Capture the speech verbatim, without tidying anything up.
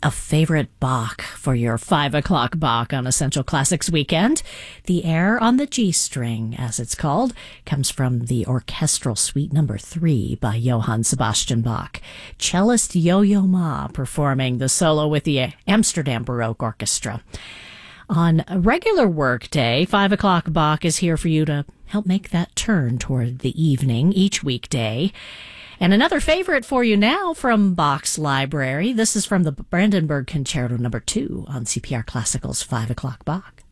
a favorite Bach for your five o'clock Bach on Essential Classics weekend. The air on the G string, as it's called, comes from the Orchestral Suite number three by Johann Sebastian Bach. Cellist Yo-Yo Ma performing the solo with the Amsterdam Baroque Orchestra. On a regular work day, five o'clock Bach is here for you to help make that turn toward the evening each weekday. And another favorite for you now from Bach's library. This is from the Brandenburg Concerto number two on C P R Classical's five o'clock Bach.